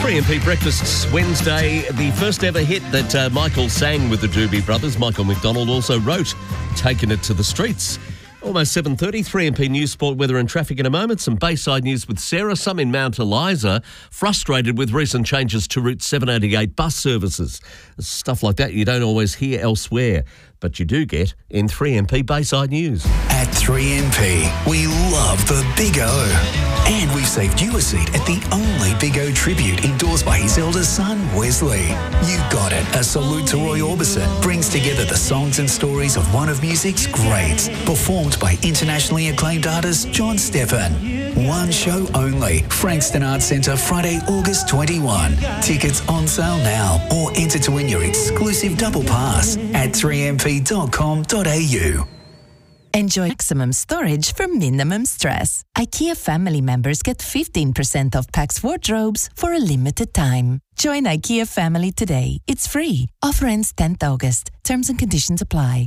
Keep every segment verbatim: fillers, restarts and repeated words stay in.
three M P Breakfasts Wednesday, the first ever hit that uh, Michael sang with the Doobie Brothers. Michael McDonald also wrote Taking It to the Streets. Almost seven thirty, three M P News, Sport, Weather and Traffic in a moment. Some Bayside news with Sarah. Some in Mount Eliza frustrated with recent changes to Route seven eighty-eight bus services. Stuff like that you don't always hear elsewhere, but you do get in three M P Bayside News. At three M P, we love the Big O. And we've saved you a seat at the only Big O tribute endorsed by his eldest son, Wesley. You got it. A salute to Roy Orbison brings together the songs and stories of one of music's greats, performed by internationally acclaimed artist John Stephan. One show only. Frankston Arts Centre, Friday, August twenty-first. Tickets on sale now, or enter to win your exclusive double pass at three m p dot com dot a u. Enjoy maximum storage for minimum stress. IKEA family members get fifteen percent off Pax wardrobes for a limited time. Join IKEA family today. It's free. Offer ends tenth August. Terms and conditions apply.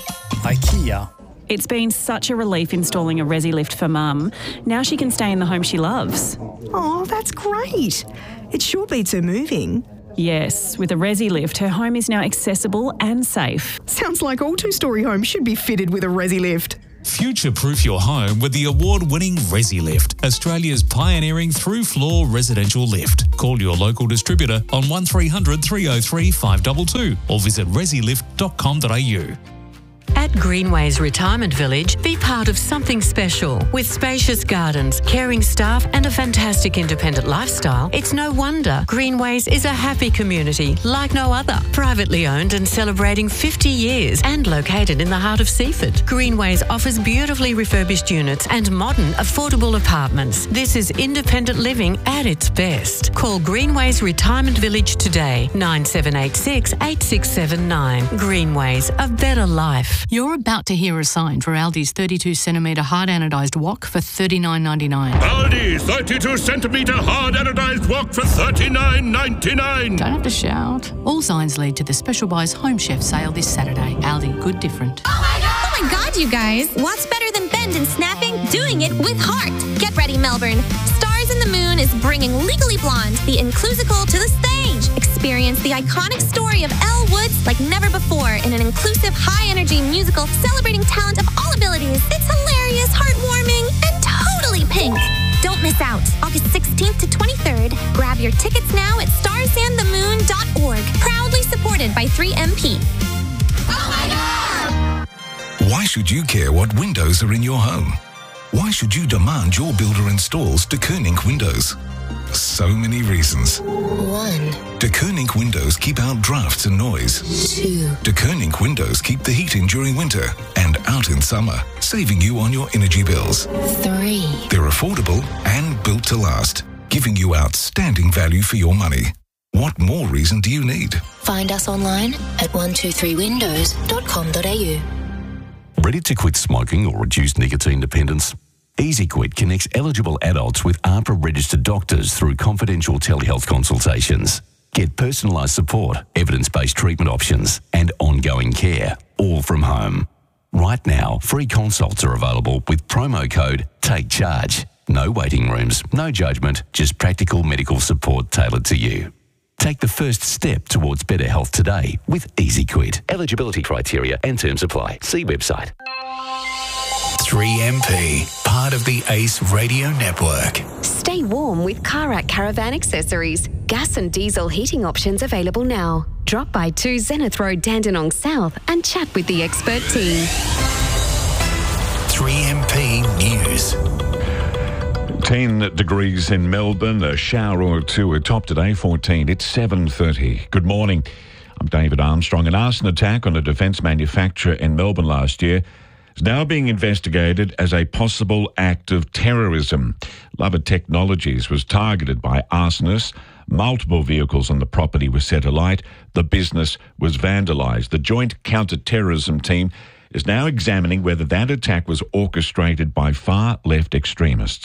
IKEA. It's been such a relief installing a Resi Lift for Mum. Now she can stay in the home she loves. Oh, that's great. It sure beats her moving. Yes, with a Resi Lift, her home is now accessible and safe. Sounds like all two-storey homes should be fitted with a Resi Lift. Future-proof your home with the award-winning Resi Lift, Australia's pioneering through-floor residential lift. Call your local distributor on one three hundred, three oh three, five two two or visit resi lift dot com dot a u. At Greenways Retirement Village, be part of something special. With spacious gardens, caring staff and a fantastic independent lifestyle, it's no wonder Greenways is a happy community like no other. Privately owned and celebrating fifty years and located in the heart of Seaford. Greenways offers beautifully refurbished units and modern, affordable apartments. This is independent living at its best. Call Greenways Retirement Village today, nine seven eight six, eight six seven nine. Greenways, a better life. You're about to hear a sign for Aldi's thirty-two centimetre hard anodised wok for thirty-nine ninety-nine. Aldi thirty-two centimetre hard anodised wok for thirty-nine ninety-nine. Don't have to shout. All signs lead to the Special Buys Home Chef sale this Saturday. Aldi, good different. Oh my God! Oh my God, you guys! What's better than bend and snapping? Doing it with heart. Get ready, Melbourne. Stars in the Moon is bringing Legally Blonde, the inclusical, to the stage. Experience the iconic story of Elle Woods like never before in an inclusive, high-energy musical celebrating talent of all abilities. It's hilarious, heartwarming, and totally pink. Don't miss out. August sixteenth to twenty-third. Grab your tickets now at stars and the moon dot org. Proudly supported by three M P. Oh my God! Why should you care what windows are in your home? Why should you demand your builder installs De Koning windows? So many reasons. One. De Koning windows keep out drafts and noise. Two. De Koning windows keep the heat in during winter and out in summer, saving you on your energy bills. Three. They're affordable and built to last, giving you outstanding value for your money. What more reason do you need? Find us online at one two three windows dot com dot a u. Ready to quit smoking or reduce nicotine dependence? EasyQuit connects eligible adults with A H P R-registered doctors through confidential telehealth consultations. Get personalised support, evidence-based treatment options and ongoing care, all from home. Right now, free consults are available with promo code TAKECHARGE. No waiting rooms, no judgment, just practical medical support tailored to you. Take the first step towards better health today with EasyQuit. Eligibility criteria and terms apply. See website. three M P, part of the Ace Radio Network. Stay warm with Karak Caravan Accessories. Gas and diesel heating options available now. Drop by two Zenith Road, Dandenong South and chat with the expert team. three M P News. ten degrees in Melbourne, a shower or two, a top today, fourteen. It's seven thirty. Good morning. I'm David Armstrong. An arson attack on a defence manufacturer in Melbourne last year is now being investigated as a possible act of terrorism. Lovett Technologies was targeted by arsonists. Multiple vehicles on the property were set alight. The business was vandalised. The Joint Counter-Terrorism Team is now examining whether that attack was orchestrated by far-left extremists.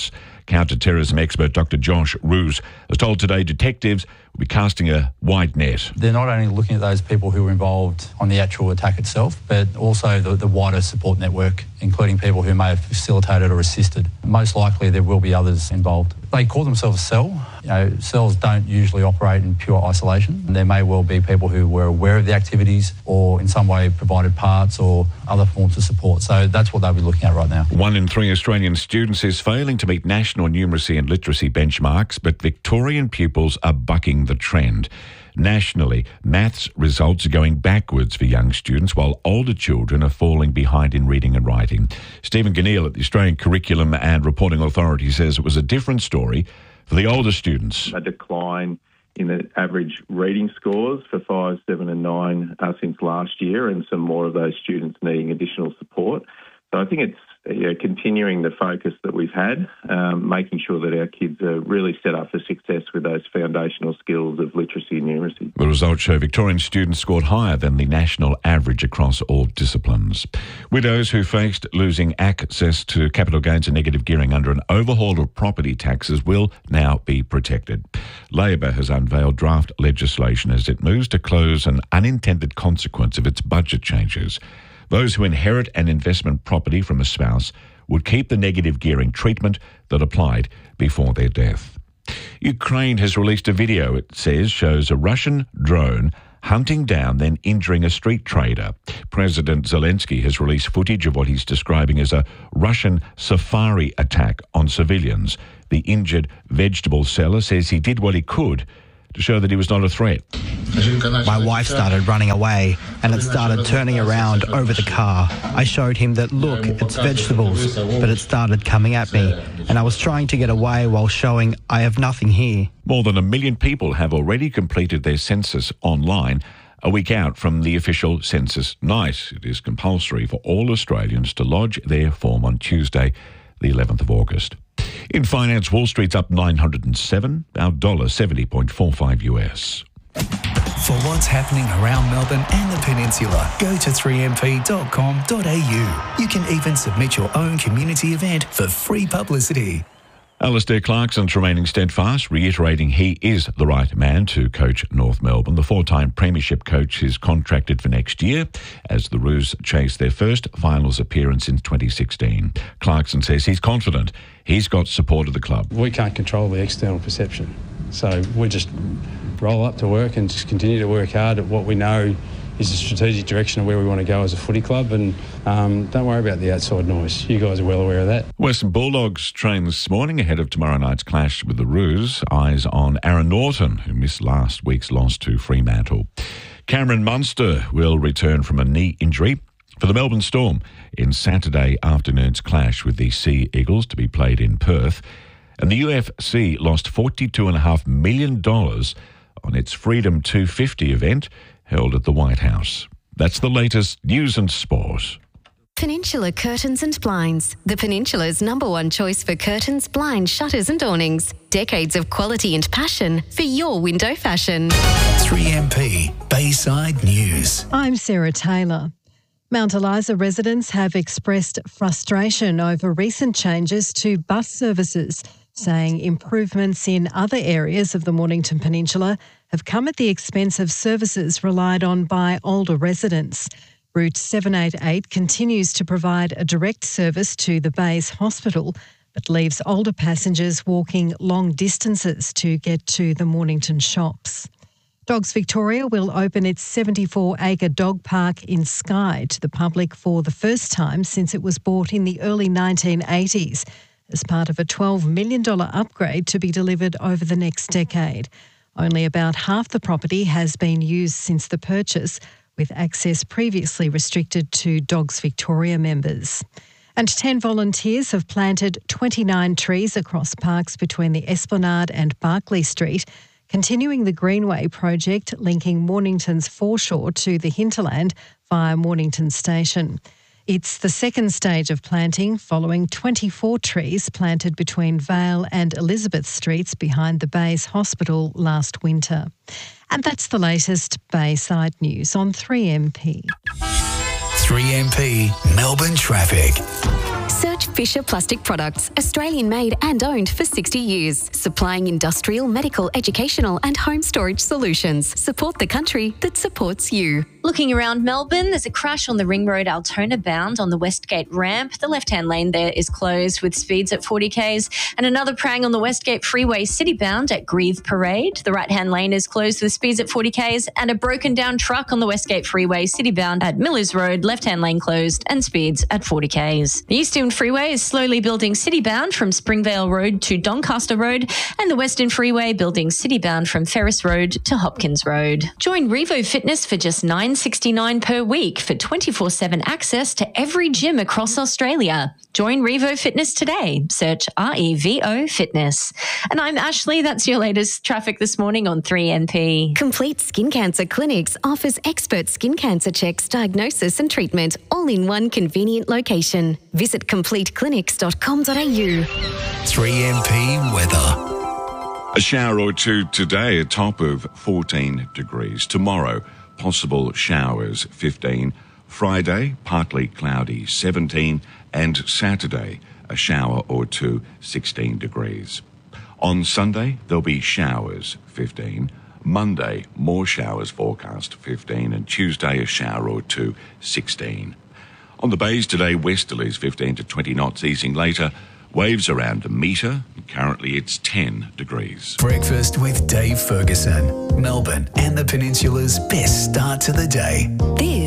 Counter-terrorism expert Doctor Josh Roos has told Today detectives will be casting a wide net. They're not only looking at those people who were involved on the actual attack itself, but also the, the wider support network, including people who may have facilitated or assisted. Most likely there will be others involved. They call themselves a cell. You know, cells don't usually operate in pure isolation. And there may well be people who were aware of the activities or in some way provided parts or other forms of support. So that's what they'll be looking at right now. One in three Australian students is failing to meet national numeracy and literacy benchmarks, but Victorian pupils are bucking the trend. Nationally, maths results are going backwards for young students, while older children are falling behind in reading and writing. Stephen Ganneil at the Australian Curriculum and Reporting Authority says it was a different story for the older students. A decline in the average reading scores for five, seven and nine uh, since last year, and some more of those students needing additional support. So I think it's yeah, continuing the focus that we've had, um, making sure that our kids are really set up for success with those foundational skills of literacy and numeracy. The results show Victorian students scored higher than the national average across all disciplines. Widows who faced losing access to capital gains and negative gearing under an overhaul of property taxes will now be protected. Labor has unveiled draft legislation as it moves to close an unintended consequence of its budget changes. Those who inherit an investment property from a spouse would keep the negative gearing treatment that applied before their death. Ukraine has released a video, it says, shows a Russian drone hunting down, then injuring a street trader. President Zelensky has released footage of what he's describing as a Russian safari attack on civilians. The injured vegetable seller says he did what he could to show that he was not a threat. My wife started running away and it started turning around over the car. I showed him that, look, it's vegetables, but it started coming at me and I was trying to get away while showing I have nothing here. More than a million people have already completed their census online, a week out from the official census night. It is compulsory for all Australians to lodge their form on Tuesday, the eleventh of August. In finance, Wall Street's up nine hundred seven, our dollar seventy point four five U S. For what's happening around Melbourne and the Peninsula, go to three m p dot com dot a u. You can even submit your own community event for free publicity. Alistair Clarkson's remaining steadfast, reiterating he is the right man to coach North Melbourne. The four-time premiership coach is contracted for next year as the Roos chase their first finals appearance in twenty sixteen. Clarkson says he's confident he's got support of the club. We can't control the external perception, so we just roll up to work and just continue to work hard at what we know is the strategic direction of where we want to go as a footy club, and um, don't worry about the outside noise. You guys are well aware of that. Western Bulldogs train this morning ahead of tomorrow night's clash with the Roos. Eyes on Aaron Norton, who missed last week's loss to Fremantle. Cameron Munster will return from a knee injury for the Melbourne Storm in Saturday afternoon's clash with the Sea Eagles to be played in Perth. And the U F C lost forty-two point five million dollars on its Freedom two fifty event held at the White House. That's the latest news and sport. Peninsula Curtains and Blinds. The Peninsula's number one choice for curtains, blinds, shutters and awnings. Decades of quality and passion for your window fashion. three M P Bayside News. I'm Sarah Taylor. Mount Eliza residents have expressed frustration over recent changes to bus services, saying improvements in other areas of the Mornington Peninsula have come at the expense of services relied on by older residents. Route seven eighty-eight continues to provide a direct service to the Bays Hospital, but leaves older passengers walking long distances to get to the Mornington shops. Dogs Victoria will open its seventy-four acre dog park in Skye to the public for the first time since it was bought in the early nineteen eighties. As part of a twelve million dollars upgrade to be delivered over the next decade. Only about half the property has been used since the purchase, with access previously restricted to Dogs Victoria members. And ten volunteers have planted twenty-nine trees across parks between the Esplanade and Barclay Street, continuing the Greenway project linking Mornington's foreshore to the hinterland via Mornington Station. It's the second stage of planting, following twenty-four trees planted between Vale and Elizabeth Streets behind the Bays Hospital last winter. And that's the latest Bayside news on three M P. three M P Melbourne Traffic. Search Fisher Plastic Products, Australian made and owned for sixty years, supplying industrial, medical, educational and home storage solutions. Support the country that supports you. Looking around Melbourne, there's a crash on the Ring Road Altona bound on the Westgate ramp. The left-hand lane there is closed with speeds at forty kays, and another prang on the Westgate Freeway city bound at Grieve Parade. The right-hand lane is closed with speeds at forty kays, and a broken down truck on the Westgate Freeway city bound at Millers Road, left-hand lane closed and speeds at forty kays. The Eastern Freeway is slowly building city bound from Springvale Road to Doncaster Road, and the Western Freeway building city bound from Ferris Road to Hopkins Road. Join Revo Fitness for just nine dollars sixty-nine per week for twenty-four seven access to every gym across Australia. Join Revo Fitness today. Search R E V O Fitness. And I'm Ashley. That's your latest traffic this morning on three N P. Complete Skin Cancer Clinics offers expert skin cancer checks, diagnosis and treatment, all in one convenient location. Visit complete clinics dot com dot a u. three M P weather. A shower or two today, a top of fourteen degrees. Tomorrow, possible showers, fifteen. Friday, partly cloudy, seventeen. And Saturday, a shower or two, sixteen degrees. On Sunday, there'll be showers, fifteen. Monday, more showers forecast, fifteen. And Tuesday, a shower or two, sixteen. On the bays today, westerlies fifteen to twenty knots, easing later. Waves around a metre. Currently, it's ten degrees. Breakfast with Dave Ferguson, Melbourne and the Peninsula's best start to the day. This